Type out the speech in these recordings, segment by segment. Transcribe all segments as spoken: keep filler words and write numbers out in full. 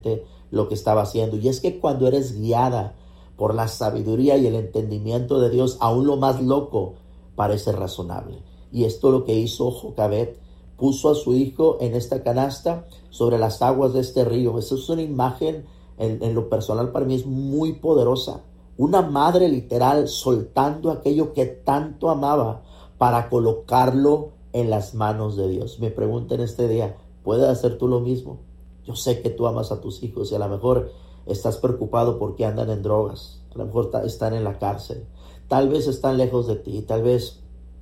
exactamente lo que estaba haciendo. Y es que cuando eres guiada por la sabiduría y el entendimiento de Dios, aún lo más loco parece razonable. Y esto es lo que hizo Jocabed. Puso a su hijo en esta canasta sobre las aguas de este río. Esa es una imagen, en, en lo personal para mí es muy poderosa. Una madre literal soltando aquello que tanto amaba para colocarlo en las manos de Dios. Me pregunto en este día, ¿puedes hacer tú lo mismo? Yo sé que tú amas a tus hijos y a lo mejor estás preocupado porque andan en drogas. A lo mejor están en la cárcel. Tal vez están lejos de ti. Tal vez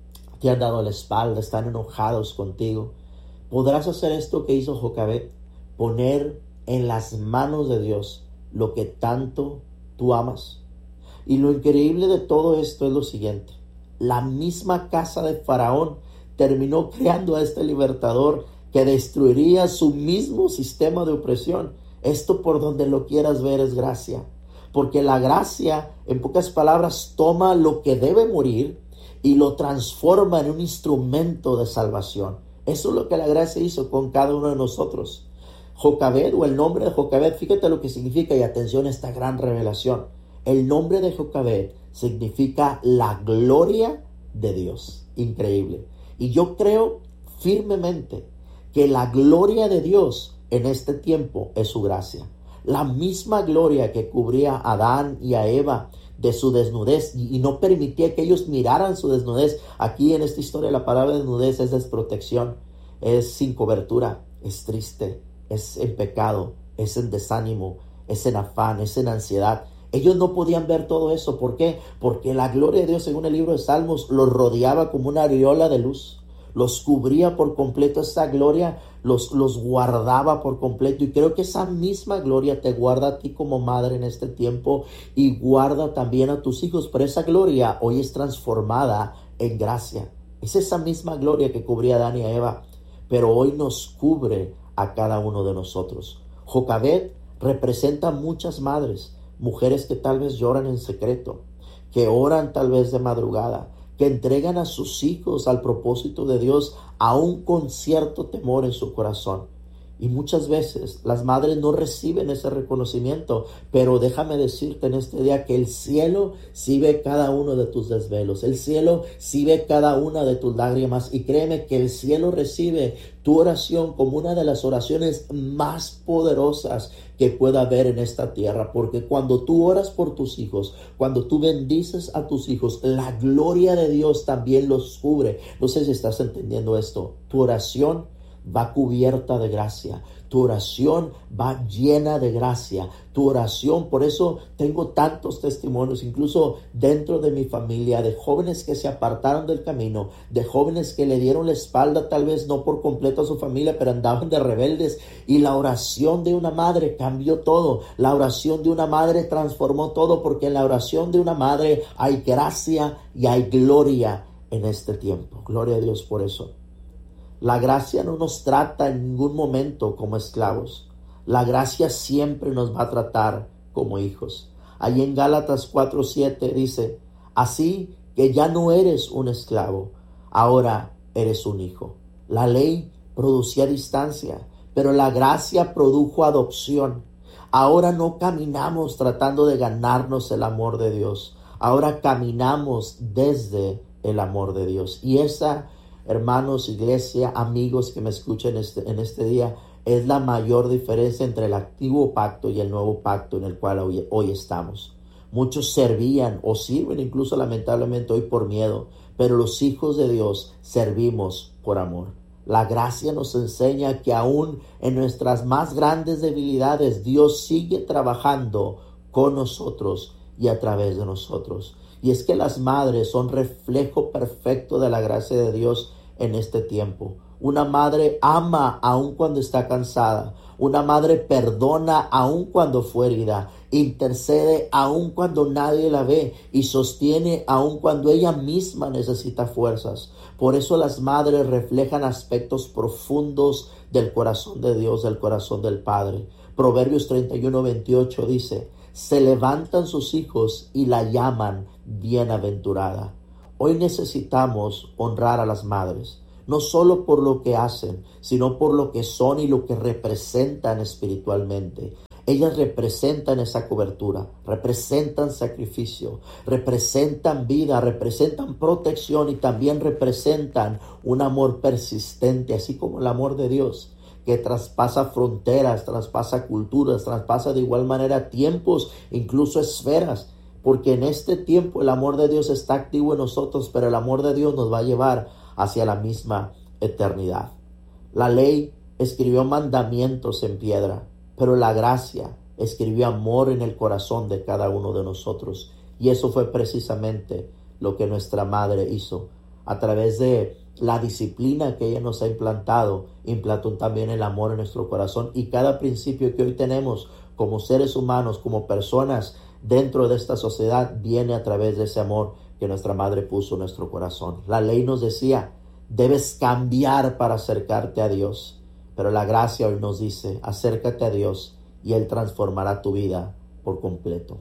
te han dado la espalda, están enojados contigo. ¿Podrás hacer esto que hizo Jocabed? Poner en las manos de Dios lo que tanto tú amas. Y lo increíble de todo esto es lo siguiente. La misma casa de Faraón terminó creando a este libertador que destruiría su mismo sistema de opresión. Esto, por donde lo quieras ver, es gracia. Porque la gracia, en pocas palabras, toma lo que debe morir y lo transforma en un instrumento de salvación. Eso es lo que la gracia hizo con cada uno de nosotros. Jocabed, o el nombre de Jocabed, fíjate lo que significa, y atención a esta gran revelación. El nombre de Jocabed significa la gloria de Dios. Increíble. Y yo creo firmemente que la gloria de Dios en este tiempo es su gracia. La misma gloria que cubría a Adán y a Eva de su desnudez y no permitía que ellos miraran su desnudez. Aquí en esta historia la palabra desnudez es desprotección, es sin cobertura, es triste, es en pecado, es en desánimo, es en afán, es en ansiedad. Ellos no podían ver todo eso. ¿Por qué? Porque la gloria de Dios, según el libro de Salmos, los rodeaba como una aureola de luz. Los cubría por completo. Esa gloria los, los guardaba por completo. Y creo que esa misma gloria te guarda a ti como madre en este tiempo y guarda también a tus hijos. Pero esa gloria hoy es transformada en gracia. Es esa misma gloria que cubría a Adán y a Eva, pero hoy nos cubre a cada uno de nosotros. Jocabed representa muchas madres, mujeres que tal vez lloran en secreto, que oran tal vez de madrugada, que entregan a sus hijos al propósito de Dios, aún con cierto temor en su corazón. Y muchas veces las madres no reciben ese reconocimiento, pero déjame decirte en este día que el cielo sí ve cada uno de tus desvelos, el cielo sí ve cada una de tus lágrimas, y créeme que el cielo recibe tu oración como una de las oraciones más poderosas que pueda haber en esta tierra, porque cuando tú oras por tus hijos, cuando tú bendices a tus hijos, la gloria de Dios también los cubre. No sé si estás entendiendo esto. Tu oración va cubierta de gracia, tu oración va llena de gracia, tu oración, por eso tengo tantos testimonios, incluso dentro de mi familia, de jóvenes que se apartaron del camino, de jóvenes que le dieron la espalda, tal vez no por completo a su familia, pero andaban de rebeldes, y la oración de una madre cambió todo. La oración de una madre transformó todo, porque en la oración de una madre hay gracia y hay gloria en este tiempo. Gloria a Dios por eso. La gracia no nos trata en ningún momento como esclavos. La gracia siempre nos va a tratar como hijos. Ahí en Gálatas cuatro siete dice: así que ya no eres un esclavo, ahora eres un hijo. La ley producía distancia, pero la gracia produjo adopción. Ahora no caminamos tratando de ganarnos el amor de Dios. Ahora caminamos desde el amor de Dios. Y esa, hermanos, iglesia, amigos que me escuchen este, en este día, es la mayor diferencia entre el antiguo pacto y el nuevo pacto en el cual hoy, hoy estamos. Muchos servían o sirven incluso lamentablemente hoy por miedo, pero los hijos de Dios servimos por amor. La gracia nos enseña que aún en nuestras más grandes debilidades, Dios sigue trabajando con nosotros y a través de nosotros. Y es que las madres son reflejo perfecto de la gracia de Dios en este tiempo. Una madre ama aun cuando está cansada. Una madre perdona aun cuando fue herida. Intercede aun cuando nadie la ve. Y sostiene aun cuando ella misma necesita fuerzas. Por eso las madres reflejan aspectos profundos del corazón de Dios, del corazón del Padre. Proverbios treinta y uno veintiocho dice: se levantan sus hijos y la llaman bienaventurada. Hoy necesitamos honrar a las madres, no solo por lo que hacen, sino por lo que son y lo que representan espiritualmente. Ellas representan esa cobertura, representan sacrificio, representan vida, representan protección y también representan un amor persistente, así como el amor de Dios, que traspasa fronteras, traspasa culturas, traspasa de igual manera tiempos, incluso esferas, porque en este tiempo el amor de Dios está activo en nosotros, pero el amor de Dios nos va a llevar hacia la misma eternidad. La ley escribió mandamientos en piedra, pero la gracia escribió amor en el corazón de cada uno de nosotros. Y eso fue precisamente lo que nuestra madre hizo. A través de la disciplina que ella nos ha implantado, implantó también el amor en nuestro corazón. Y cada principio que hoy tenemos como seres humanos, como personas dentro de esta sociedad, viene a través de ese amor que nuestra madre puso en nuestro corazón. La ley nos decía, debes cambiar para acercarte a Dios. Pero la gracia hoy nos dice, acércate a Dios y Él transformará tu vida por completo.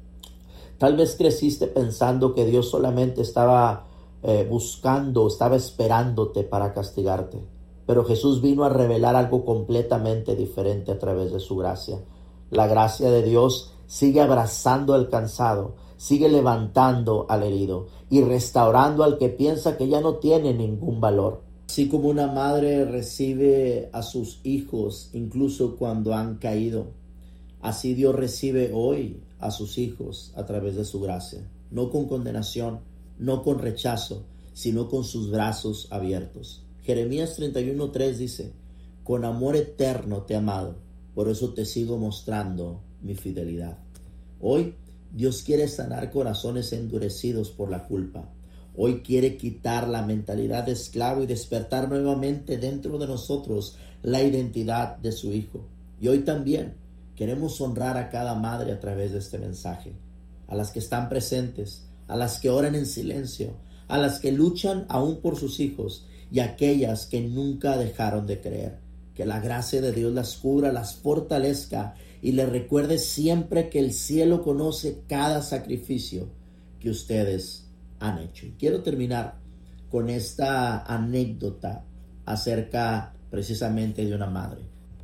Tal vez creciste pensando que Dios solamente estaba eh, buscando, estaba esperándote para castigarte. Pero Jesús vino a revelar algo completamente diferente a través de su gracia. La gracia de Dios sigue abrazando al cansado, sigue levantando al herido y restaurando al que piensa que ya no tiene ningún valor. Así como una madre recibe a sus hijos incluso cuando han caído, así Dios recibe hoy a sus hijos a través de su gracia. No con condenación, no con rechazo, sino con sus brazos abiertos. Jeremías treinta y uno tres dice, con amor eterno te he amado, por eso te sigo mostrando mi fidelidad. Hoy Dios quiere sanar corazones endurecidos por la culpa. Hoy quiere quitar la mentalidad de esclavo y despertar nuevamente dentro de nosotros la identidad de su Hijo. Y hoy también queremos honrar a cada madre a través de este mensaje. A las que están presentes, a las que oran en silencio, a las que luchan aún por sus hijos y a aquellas que nunca dejaron de creer. Que la gracia de Dios las cubra, las fortalezca y les recuerde siempre que el cielo conoce cada sacrificio que ustedes han hecho. Y quiero terminar con esta anécdota acerca precisamente de una madre.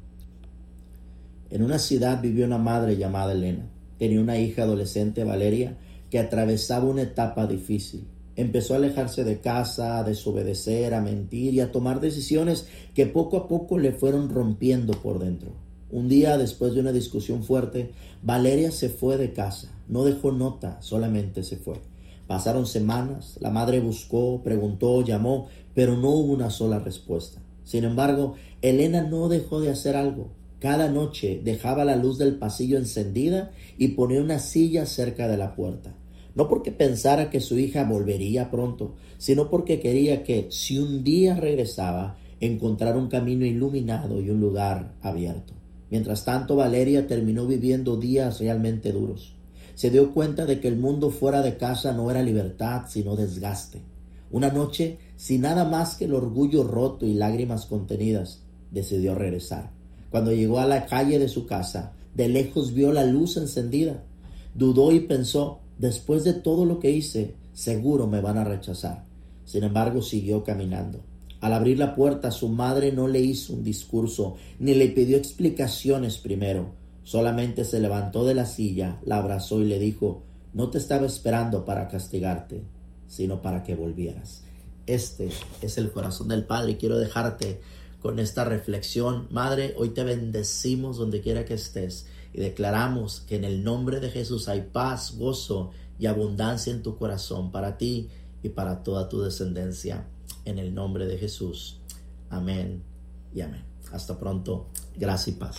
En una ciudad vivió una madre llamada Elena. Tenía una hija adolescente, Valeria, que atravesaba una etapa difícil. Empezó a alejarse de casa, a desobedecer, a mentir y a tomar decisiones que poco a poco le fueron rompiendo por dentro. Un día, después de una discusión fuerte, Valeria se fue de casa. No dejó nota, solamente se fue. Pasaron semanas, la madre buscó, preguntó, llamó, pero no hubo una sola respuesta. Sin embargo, Elena no dejó de hacer algo. Cada noche dejaba la luz del pasillo encendida y ponía una silla cerca de la puerta. No porque pensara que su hija volvería pronto, sino porque quería que, si un día regresaba, encontrara un camino iluminado y un lugar abierto. Mientras tanto, Valeria terminó viviendo días realmente duros. Se dio cuenta de que el mundo fuera de casa no era libertad, sino desgaste. Una noche, sin nada más que el orgullo roto y lágrimas contenidas, decidió regresar. Cuando llegó a la calle de su casa, de lejos vio la luz encendida. Dudó y pensó, después de todo lo que hice, seguro me van a rechazar. Sin embargo, siguió caminando. Al abrir la puerta, su madre no le hizo un discurso, ni le pidió explicaciones primero. Solamente se levantó de la silla, la abrazó y le dijo, no te estaba esperando para castigarte, sino para que volvieras. Este es el corazón del Padre y quiero dejarte con esta reflexión. Madre, hoy te bendecimos donde quiera que estés y declaramos que en el nombre de Jesús hay paz, gozo y abundancia en tu corazón para ti y para toda tu descendencia. En el nombre de Jesús. Amén y amén. Hasta pronto. Gracias y paz.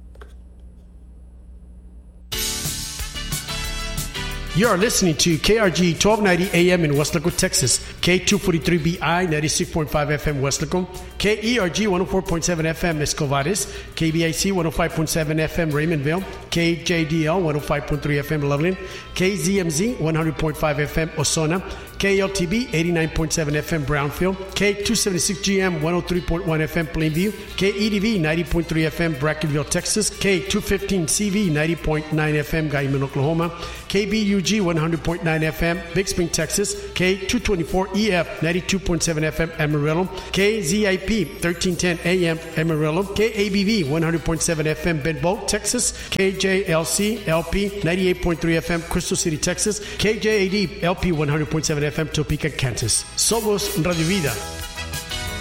You are listening to K R G twelve ninety A M in Weslaco, Texas, K two forty-three B I ninety-six point five F M Weslaco, K E R G one oh four point seven F M Escovares, K B I C one oh five point seven F M Raymondville, K J D L one oh five point three F M Loveland, K Z M Z one hundred point five F M Osona, K L T B eighty-nine point seven F M Brownfield, K two seventy-six G M one oh three point one F M Plainview, K E D V ninety point three F M Brackenville, Texas, K two fifteen C V ninety point nine F M Guyman, Oklahoma, K B U G one hundred point nine F M Big Spring, Texas, K two twenty-four E F ninety-two point seven F M Amarillo, K Z I P thirteen ten A M Amarillo, K A B V one hundred point seven F M Benbow, Texas, K J L C L P ninety-eight point three F M Crystal City, Texas, K J A D L P one hundred point seven F M Topeka, Kansas. Somos Radio Vida.